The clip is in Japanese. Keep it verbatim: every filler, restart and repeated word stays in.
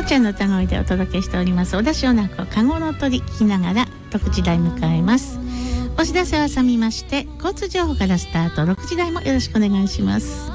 ちゃんの歌声でお届けしております小田塩子かごの鳥聞きながらろくじ台迎えます。お知らせを挟みまして交通情報からスタート。ろくじ台もよろしくお願いします。